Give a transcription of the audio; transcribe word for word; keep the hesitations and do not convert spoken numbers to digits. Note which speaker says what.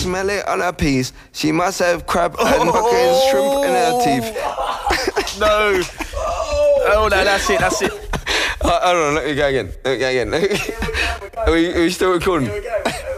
Speaker 1: smell it on her piece. She must have crab and fucking shrimp in her teeth.
Speaker 2: No. Oh, no, that's it, that's it.
Speaker 1: Uh, hold on, let me go again. Let me go again. Are we, are we still recording?